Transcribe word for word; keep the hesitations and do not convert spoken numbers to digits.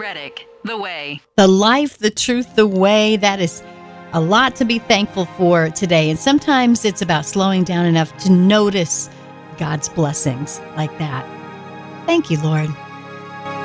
Reddick, The Way. The life, the truth, the way. That is a lot to be thankful for today. And sometimes it's about slowing down enough to notice God's blessings like that. Thank you, Lord.